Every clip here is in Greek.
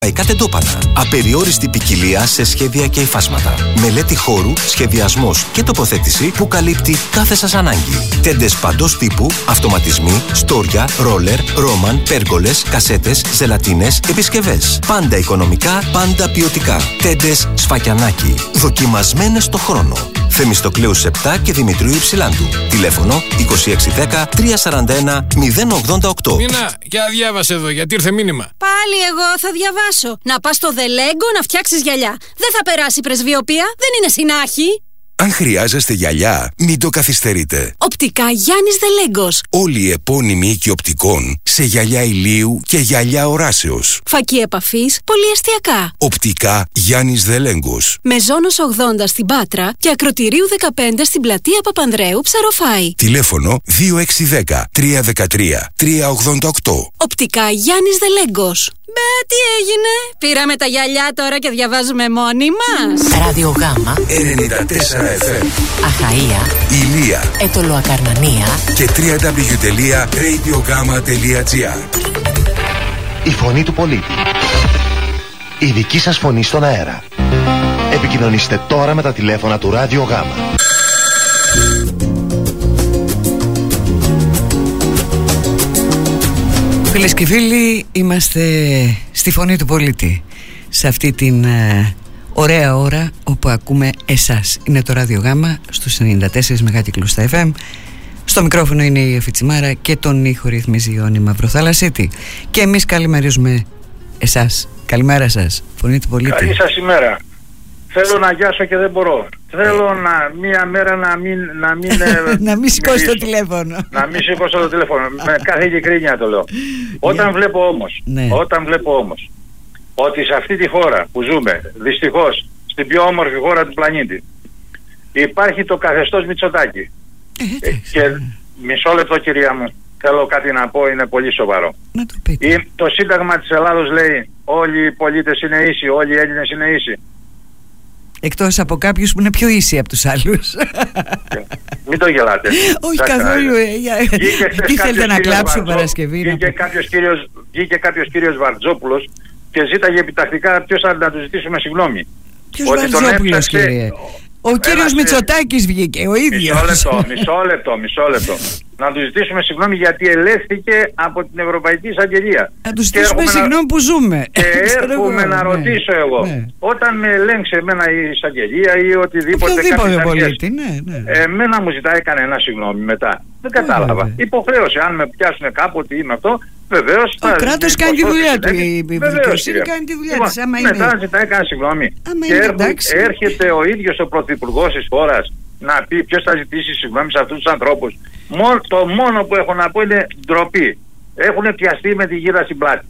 Τεντόπανα. Απεριόριστη ποικιλία σε σχέδια και υφάσματα. Μελέτη χώρου, σχεδιασμός και τοποθέτηση που καλύπτει κάθε σας ανάγκη. Τέντες παντός τύπου, αυτοματισμοί, στόρια, ρόλερ, ρόμαν, πέργολες, κασέτες, ζελατίνες, επισκευές. Πάντα οικονομικά, πάντα ποιοτικά. Τέντες Σφακιανάκη. Δοκιμασμένες στο χρόνο. Θεμιστοκλέους 7 και Δημητρίου Υψηλάντου. Τηλέφωνο 2610 341 088. Μίνα, για διάβασε εδώ, γιατί ήρθε μήνυμα. Πάλι εγώ θα διαβάσω. Να πας στο Δελέγκο να φτιάξεις γυαλιά. Δεν θα περάσει η πρεσβειοπία, δεν είναι συνάχη. Αν χρειάζεστε γυαλιά, μην το καθυστερείτε. Οπτικά Γιάννης Δελέγκος. Όλοι οι επώνυμοι οίκοι οπτικών σε γυαλιά ηλίου και γυαλιά οράσεως. Φακή επαφής, πολυεστιακά. Οπτικά Γιάννης Δελέγκος. Μεζόνος 80 στην Πάτρα και Ακροτηρίου 15 στην πλατεία Παπανδρέου, Ψαροφάη. Τηλέφωνο 2610 313 388. Οπτικά Γιάννης Δελέγκος. Μπε, τι έγινε? Πήραμε τα γυαλιά τώρα και διαβάζουμε μόνοι μας. Ραδιογάμα 94 FM. Αχαΐα, Ηλία, Ετωλοακαρνανία και www.radiogama.gr. Η φωνή του πολίτη. Η δική σας φωνή στον αέρα. Επικοινωνήστε τώρα με τα τηλέφωνα του Ραδιογάμα. Φίλες και φίλοι, είμαστε στη φωνή του πολίτη. Σε αυτή την ωραία ώρα όπου ακούμε εσάς. Είναι το Ραδιογάμα στους 94 μεγάκυκλους στα FM. Στο μικρόφωνο είναι η Εφη Τσιμάρα και τον ήχο ρυθμίζει η Ιόνη Μαυροθαλασσίτη. Και εμείς καλημερίζουμε εσάς. Καλημέρα σας, φωνή του πολίτη. Καλή σας ημέρα. Θέλω να γιάσω και δεν μπορώ. Θέλω μία μέρα να μην να μην σηκώσει το τηλέφωνο. Να μην σηκώσω το τηλέφωνο. Με κάθε ειλικρίνεια το λέω. Όταν βλέπω όμως ότι σε αυτή τη χώρα που ζούμε, δυστυχώς στην πιο όμορφη χώρα του πλανήτη, υπάρχει το καθεστώς Μητσοτάκη. Και μισό λεπτό, κυρία μου, θέλω κάτι να πω, είναι πολύ σοβαρό. Να το πείτε. Το Σύνταγμα της Ελλάδος λέει όλοι οι πολίτες είναι ίσοι, όλοι οι Έλληνες είναι ίσοι. Εκτός από κάποιους που είναι πιο ίσοι από τους άλλους. Μην το γελάτε. Όχι καθόλου. Τι θέλετε να κλάψω Παρασκευή? Βγήκε κάποιος κύριος Βαρτζόπουλος και ζήταγε επιτακτικά ποιος θα του ζητήσουμε συγγνώμη. Ποιος Βαρτζόπουλος, κύριε? Ο κύριος Μητσοτάκης βγήκε, ο ίδιος. Μισό λεπτό. Να του ζητήσουμε συγγνώμη γιατί ελέγχθηκε από την Ευρωπαϊκή Εισαγγελία. Να του ζητήσουμε συγγνώμη που ζούμε. Και έρχομαι να ρωτήσω εγώ, όταν με ελέγξει εμένα η εισαγγελία ή οτιδήποτε πολίτη, εμένα μου ζητάει κανένα συγγνώμη μετά? Δεν κατάλαβα. Υποχρέωση, αν με πιάσουν κάποτε ή με αυτό, βεβαίως. Το κράτος κάνει τη δουλειά του. Η δικαιοσύνη κάνει τη δουλειά της. Μετά ζητάει κανένα συγγνώμη. Και έρχεται ο ίδιος ο πρωθυπουργός της χώρας να πει ποιος θα ζητήσει συγγνώμη σε αυτούς τους ανθρώπους. Το μόνο που έχω να πω είναι ντροπή. Έχουν πιαστεί με τη γύρα στην πλάτη.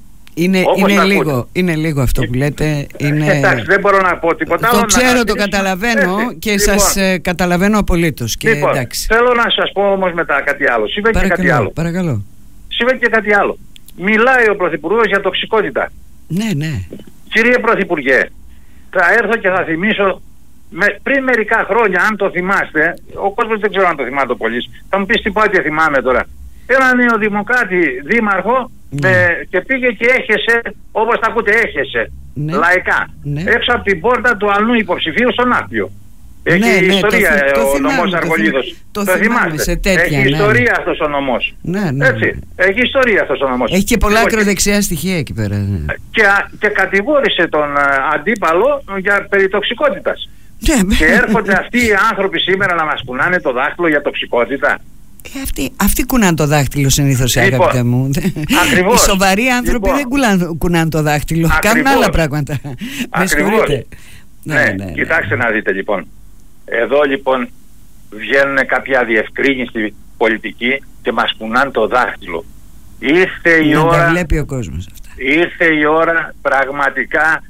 Είναι λίγο αυτό που λέτε. Εντάξει, δεν μπορώ να πω τίποτα άλλο. Το ξέρω, το καταλαβαίνω και σας καταλαβαίνω απολύτως. Λοιπόν, θέλω να σας πω όμως μετά κάτι άλλο. Συμβαίνει και κάτι άλλο. Παρακαλώ. Συμβαίνει και κάτι άλλο. Μιλάει ο Πρωθυπουργός για τοξικότητα. Ναι. Κύριε Πρωθυπουργέ, θα έρθω και θα θυμίσω πριν μερικά χρόνια, αν το θυμάστε, ο κόσμος δεν ξέρω αν το θυμάται πολύ. Θα μου πεις τι πάω και θυμάμαι τώρα. Έναν νεοδημοκράτη δήμαρχο και πήγε και έχεσε, όπως τα ακούτε, έχεσε λαϊκά έξω από την πόρτα του αλλού υποψηφίου στον Άπιο. Έχει ιστορία ο νομός Αργολίδος. Το θυμάστε. Έχει ιστορία αυτός ο νομός. Έτσι. Έχει ιστορία αυτός ο νομός. Έχει και πολλά ακροδεξιά στοιχεία εκεί πέρα. Και κατηγόρησε τον αντίπαλο για περιτοξικότητας. Και έρχονται αυτοί οι άνθρωποι σήμερα να μας κουνάνε το δάχτυλο για τοξικότητα. Αυτοί κουνάνε το δάχτυλο συνήθως, αγαπητέ μου. Ακριβώς. Οι σοβαροί άνθρωποι δεν κουνάνε το δάχτυλο. Κάνουν άλλα πράγματα. Ακριβώς. Ναι. Κοιτάξτε να δείτε λοιπόν. Εδώ λοιπόν βγαίνουν κάποια διευκρίνηστη πολιτική και μας κουνάνε το δάχτυλο. Ήρθε η ώρα. Να τα βλέπει ο κόσμος αυτά. Ήρθε η ώρα πραγματικά.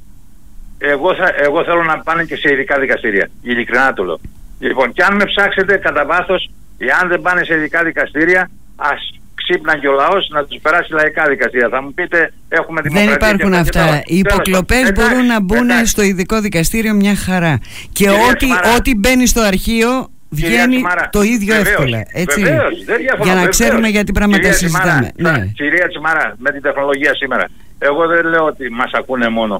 Εγώ θέλω να πάνε και σε ειδικά δικαστήρια. Ειλικρινά το λέω. Λοιπόν, και αν με ψάξετε κατά βάθος, εάν δεν πάνε σε ειδικά δικαστήρια, ας ξύπνα και ο λαός να τους περάσει λαϊκά δικαστήρια. Θα μου πείτε, έχουμε δημοκρατία. Δεν υπάρχουν αυτά. Οι υποκλοπές μπορούν να μπουν στο ειδικό δικαστήριο μια χαρά. Και ό,τι μπαίνει στο αρχείο βγαίνει το ίδιο εύκολα. Έτσι. Βεβαίως, για να ξέρουμε για τι πράγματα συζητάμε. Κυρία Τσιμάρα, με την τεχνολογία σήμερα. Εγώ δεν λέω ότι μας ακούνε μόνο.